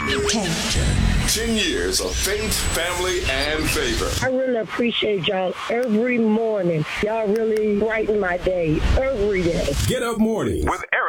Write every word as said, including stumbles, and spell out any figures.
ten. Ten years of faith, family, and favor. I really appreciate y'all every morning. Y'all really brighten my day every day. Get Up Mornings with